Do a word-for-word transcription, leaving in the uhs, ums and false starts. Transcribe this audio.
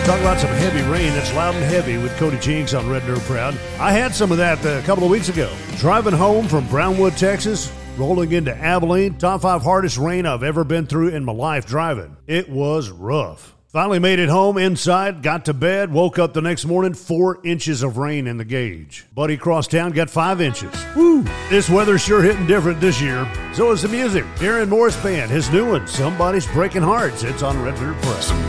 Talk about some heavy rain. That's Loud and Heavy with Cody Jinks on Red Dirt Proud. I had some of that a couple of weeks ago. Driving home from Brownwood, Texas, rolling into Abilene. Top five hardest rain I've ever been through in my life driving. It was rough. Finally made it home inside, got to bed, woke up the next morning, four inches of rain in the gauge. Buddy across town got five inches. Woo! This weather's sure hitting different this year. So is the music. Aaron Morris Band, his new one, Somebody's Breaking Hearts. It's on Red Dirt Proud.